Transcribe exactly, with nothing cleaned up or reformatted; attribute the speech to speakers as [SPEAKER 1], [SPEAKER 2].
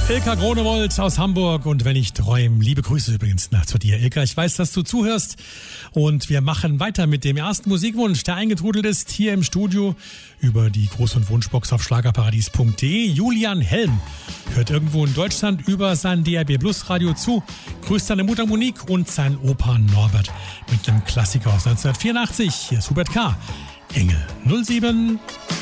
[SPEAKER 1] Ilka Gronewold aus Hamburg und wenn ich träume, liebe Grüße übrigens nach zu dir, Ilka. Ich weiß, dass du zuhörst und wir machen weiter mit dem ersten Musikwunsch, der eingetrudelt ist hier im Studio über die Groß- und Wunschbox auf schlagerparadies punkt de. Julian Helm hört irgendwo in Deutschland über sein D R B Plus Radio zu, grüßt seine Mutter Monique und seinen Opa Norbert mit einem Klassiker aus neunzehnhundertvierundachtzig. Hier ist Hubert K. Engel null sieben.